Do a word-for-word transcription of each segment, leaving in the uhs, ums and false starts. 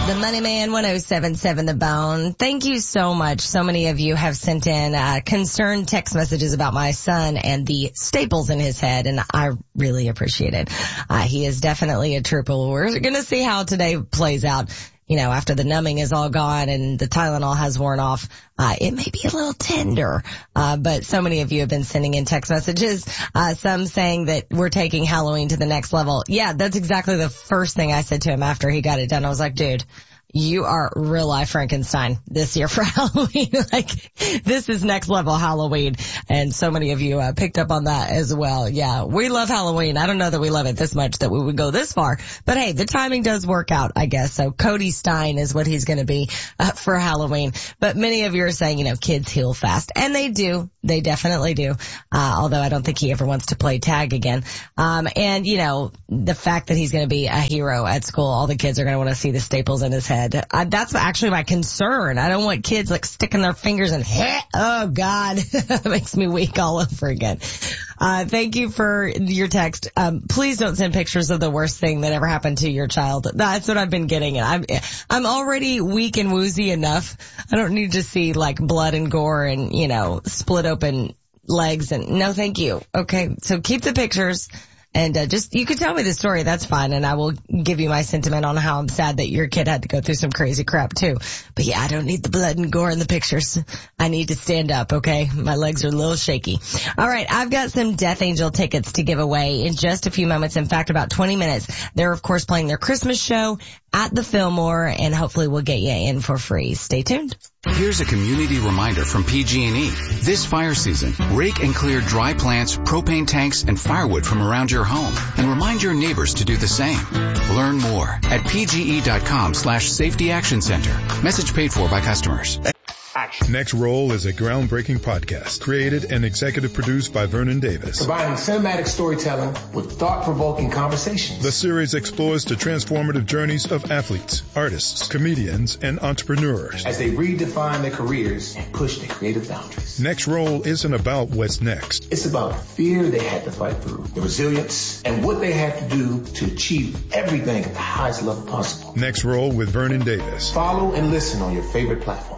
The Money Man, one oh seven seven The Bone. Thank you so much. So many of you have sent in uh, concerned text messages about my son and the staples in his head, and I really appreciate it. Uh, he is definitely a trooper. We're going to see how today plays out. You know, after the numbing is all gone and the Tylenol has worn off, uh, it may be a little tender. Uh, but so many of you have been sending in text messages, uh, some saying that we're taking Halloween to the next level. Yeah, that's exactly the first thing I said to him after he got it done. I was like, dude, you are real life Frankenstein this year for Halloween. Like, this is next level Halloween. And so many of you uh, picked up on that as well. Yeah, we love Halloween. I don't know that we love it this much that we would go this far. But hey, the timing does work out, I guess. So Cody Stein is what he's going to be uh, for Halloween. But many of you are saying, you know, kids heal fast. And they do. They definitely do. Uh, although I don't think he ever wants to play tag again. Um, and, you know, the fact that he's going to be a hero at school, all the kids are going to want to see the staples in his head. I, that's actually my concern. I don't want kids like sticking their fingers in. Oh God, that makes me weak all over again. Uh, thank you for your text. Um, please don't send pictures of the worst thing that ever happened to your child. That's what I've been getting. And I'm, I'm already weak and woozy enough. I don't need to see like blood and gore and, you know, split open legs and no, thank you. Okay. So keep the pictures. And uh, just, you can tell me the story, that's fine, and I will give you my sentiment on how I'm sad that your kid had to go through some crazy crap too. But yeah, I don't need the blood and gore in the pictures. I need to stand up, okay? My legs are a little shaky. All right, I've got some Death Angel tickets to give away in just a few moments. In fact, about twenty minutes. They're, of course, playing their Christmas show at the Fillmore, and hopefully we'll get you in for free. Stay tuned. Here's a community reminder from P G and E. This fire season, rake and clear dry plants, propane tanks, and firewood from around your home. And remind your neighbors to do the same. Learn more at pge.com slash safety action center. Message paid for by customers. Action. Next Roll is a groundbreaking podcast created and executive produced by Vernon Davis. Providing cinematic storytelling with thought-provoking conversations. The series explores the transformative journeys of athletes, artists, comedians, and entrepreneurs as they redefine their careers and push their creative boundaries. Next Roll isn't about what's next. It's about the fear they had to fight through, the resilience, and what they had to do to achieve everything at the highest level possible. Next Roll with Vernon Davis. Follow and listen on your favorite platform.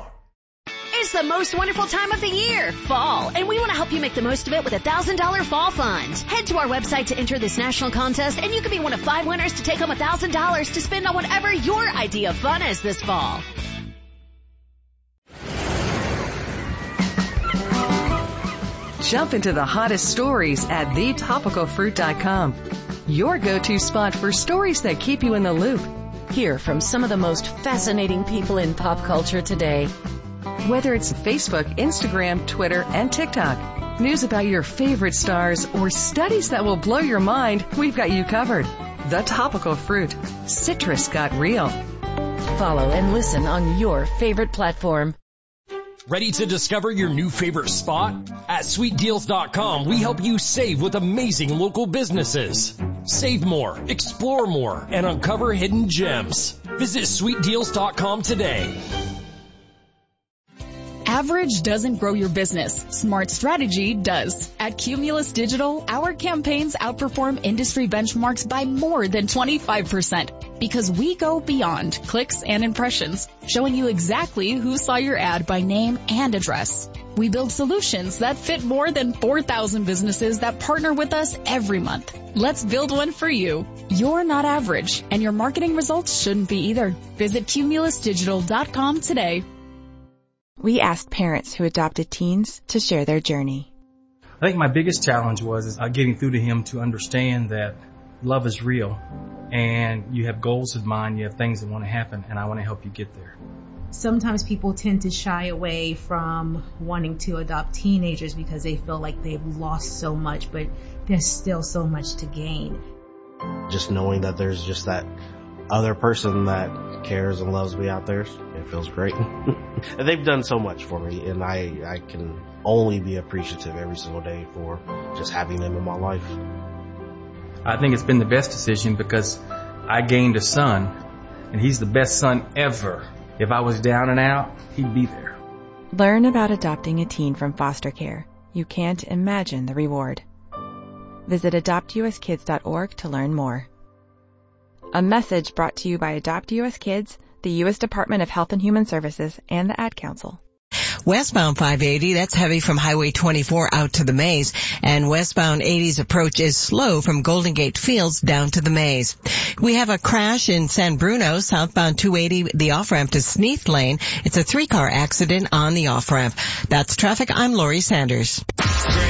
It's the most wonderful time of the year, fall, and we want to help you make the most of it with a one thousand dollars Fall Fund. Head to our website to enter this national contest, and you could be one of five winners to take home one thousand dollars to spend on whatever your idea of fun is this fall. Jump into the hottest stories at the topical fruit dot com. Your go-to spot for stories that keep you in the loop. Hear from some of the most fascinating people in pop culture today. Whether it's Facebook, Instagram, Twitter, and TikTok, news about your favorite stars, or studies that will blow your mind, we've got you covered. The Topical Fruit. Citrus got real. Follow and listen on your favorite platform. Ready to discover your new favorite spot? At sweet deals dot com, we help you save with amazing local businesses. Save more, explore more, and uncover hidden gems. Visit sweet deals dot com today. Average doesn't grow your business. Smart strategy does. At Cumulus Digital, our campaigns outperform industry benchmarks by more than twenty-five percent because we go beyond clicks and impressions, showing you exactly who saw your ad by name and address. We build solutions that fit more than four thousand businesses that partner with us every month. Let's build one for you. You're not average, and your marketing results shouldn't be either. Visit cumulus digital dot com today. We asked parents who adopted teens to share their journey. I think my biggest challenge was is, uh, getting through to him to understand that love is real and you have goals in mind, you have things that want to happen, and I want to help you get there. Sometimes people tend to shy away from wanting to adopt teenagers because they feel like they've lost so much, but there's still so much to gain. Just knowing that there's just that other person that cares and loves me out there, it feels great. And they've done so much for me, and I, I can only be appreciative every single day for just having them in my life. I think it's been the best decision because I gained a son, and he's the best son ever. If I was down and out, he'd be there. Learn about adopting a teen from foster care. You can't imagine the reward. Visit adopt u s kids dot org to learn more. A message brought to you by Adopt U S Kids, the U S Department of Health and Human Services, and the Ad Council. Westbound five eighty, that's heavy from Highway twenty-four out to the Maze, and westbound eighty's approach is slow from Golden Gate Fields down to the Maze. We have a crash in San Bruno, southbound two eighty, the off-ramp to Sneath Lane. It's a three-car accident on the off-ramp. That's traffic. I'm Lori Sanders.